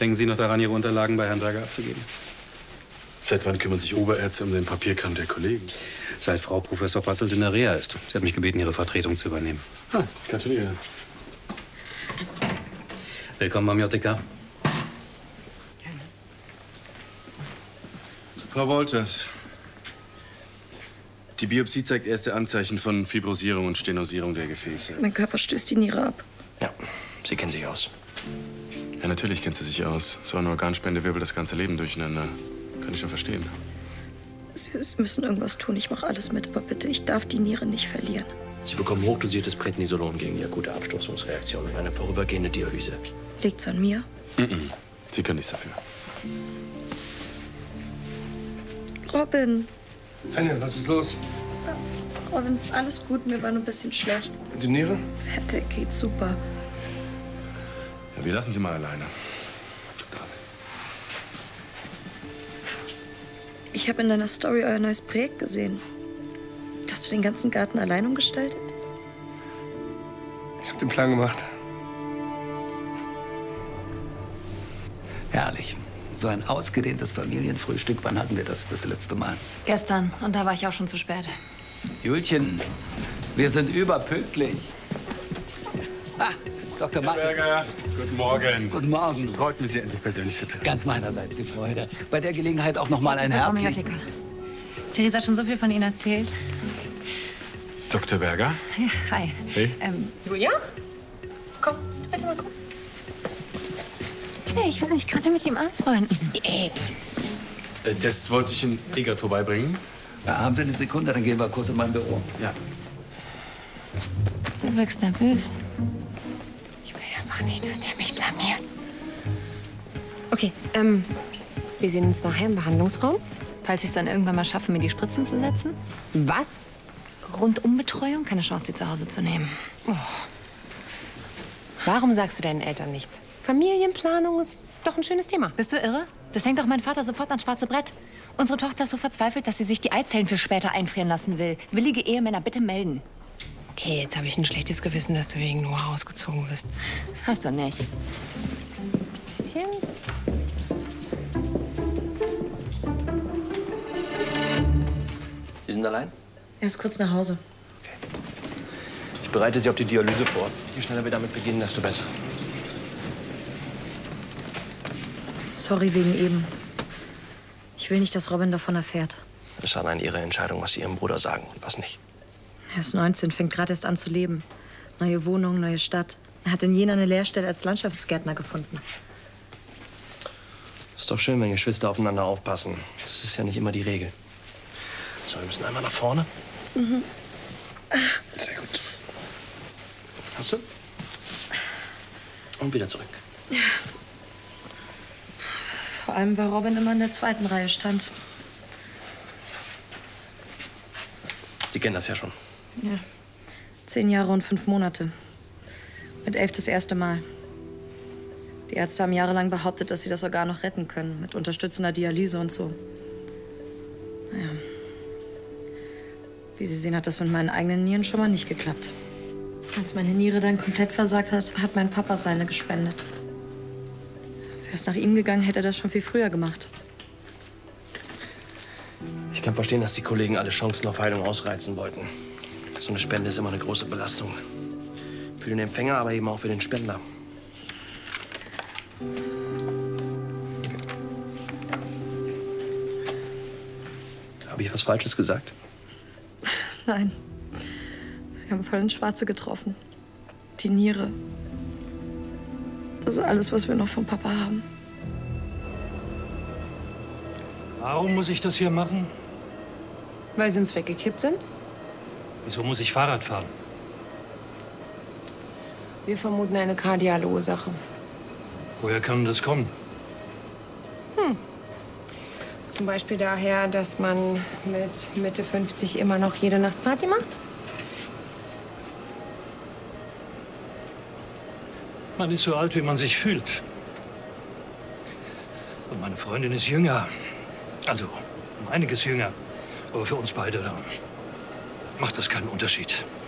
Denken Sie noch daran, Ihre Unterlagen bei Herrn Berger abzugeben? Seit wann kümmern sich Oberärzte um den Papierkram der Kollegen? Seit Frau Professor Patzelt in der Reha ist. Sie hat mich gebeten, Ihre Vertretung zu übernehmen. Gratuliere. Willkommen am JTK. Frau Wolters, die Biopsie zeigt erste Anzeichen von Fibrosierung und Stenosierung der Gefäße. Mein Körper stößt die Niere ab. Ja, Sie kennen sich aus. Ja, natürlich kennt sie sich aus. So eine Organspende wirbelt das ganze Leben durcheinander. Kann ich schon verstehen. Sie müssen irgendwas tun. Ich mache alles mit, aber bitte, ich darf die Niere nicht verlieren. Sie bekommen hochdosiertes Prednisolon gegen die akute Abstoßungsreaktion und eine vorübergehende Dialyse. Liegt's an mir? Sie können nichts dafür. Robin. Fenja, was ist los? Robin, ist alles gut. Mir war nur ein bisschen schlecht. Die Niere? Der geht super. Ja, wir lassen Sie mal alleine. Ich habe in deiner Story euer neues Projekt gesehen. Hast du den ganzen Garten allein umgestaltet? Ich habe den Plan gemacht. Herrlich. So ein ausgedehntes Familienfrühstück. Wann hatten wir das letzte Mal? Gestern. Und da war ich auch schon zu spät. Julchen, wir sind überpünktlich. Ah, Dr. Mattes. Guten Morgen. Guten Morgen. Freut mich, Sie endlich persönlich zu treffen. Ganz meinerseits die Freude. Bei der Gelegenheit auch noch mal ein herzliches... Theresa hat schon so viel von Ihnen erzählt. Dr. Berger? Ja, hi. Hey. Julia? Komm, bist du bitte mal kurz? Nee, ich will mich gerade mit ihm anfreunden. Das wollte ich Ihnen gerade vorbeibringen. Ja, haben Sie eine Sekunde, dann gehen wir kurz in mein Büro. Ja. Du wirkst nervös. Ich will ja mal nicht, dass der mich blamiert. Okay, wir sehen uns nachher im Behandlungsraum. Falls ich es dann irgendwann mal schaffe, mir die Spritzen zu setzen. Was? Rundumbetreuung, keine Chance, die zu Hause zu nehmen. Oh. Warum sagst du deinen Eltern nichts? Familienplanung ist doch ein schönes Thema. Bist du irre? Das hängt doch mein Vater sofort ans schwarze Brett. Unsere Tochter ist so verzweifelt, dass sie sich die Eizellen für später einfrieren lassen will. Willige Ehemänner, bitte melden. Okay, jetzt habe ich ein schlechtes Gewissen, dass du wegen Noah ausgezogen bist. Das hast du nicht. Bisschen. Sie sind allein? Er ist kurz nach Hause. Ich bereite Sie auf die Dialyse vor. Je schneller wir damit beginnen, desto besser. Sorry wegen eben. Ich will nicht, dass Robin davon erfährt. Es ist allein Ihre Entscheidung, was Sie Ihrem Bruder sagen und was nicht. Er ist 19, fängt gerade erst an zu leben. Neue Wohnung, neue Stadt. Er hat in Jena eine Lehrstelle als Landschaftsgärtner gefunden. Ist doch schön, wenn Geschwister aufeinander aufpassen. Das ist ja nicht immer die Regel. So, wir müssen einmal nach vorne. Sehr gut. Hast du? Und wieder zurück. Vor allem, weil Robin immer in der zweiten Reihe stand. Sie kennen das ja schon. Ja. 10 Jahre und 5 Monate. Mit 11 das erste Mal. Die Ärzte haben jahrelang behauptet, dass sie das Organ noch retten können. Mit unterstützender Dialyse und so. Naja. Wie Sie sehen, hat das mit meinen eigenen Nieren schon mal nicht geklappt. Als meine Niere dann komplett versagt hat, hat mein Papa seine gespendet. Wäre es nach ihm gegangen, hätte er das schon viel früher gemacht. Ich kann verstehen, dass die Kollegen alle Chancen auf Heilung ausreizen wollten. So eine Spende ist immer eine große Belastung. Für den Empfänger, aber eben auch für den Spender. Habe ich was Falsches gesagt? Nein. Sie haben voll ins Schwarze getroffen. Die Niere. Das ist alles, was wir noch vom Papa haben. Warum muss ich das hier machen? Weil sie uns weggekippt sind? Wieso muss ich Fahrrad fahren? Wir vermuten eine kardiale Ursache. Woher kann das kommen? Zum Beispiel daher, dass man mit Mitte 50 immer noch jede Nacht Party macht? Man ist so alt, wie man sich fühlt. Und meine Freundin ist jünger. Also, um einiges jünger. Aber für uns beide macht das keinen Unterschied.